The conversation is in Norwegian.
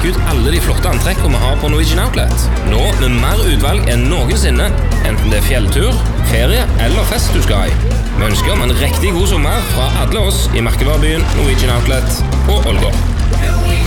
sjekke ut alle de flotte antrekkene vi har på Norwegian Outlet. Nå med mer utvalg enn noensinne, enten det er fjelltur, ferie eller fest du skal i. Vi ønsker om en riktig god sommer fra alle oss i merkevarebyen Norwegian Outlet på Ålgård.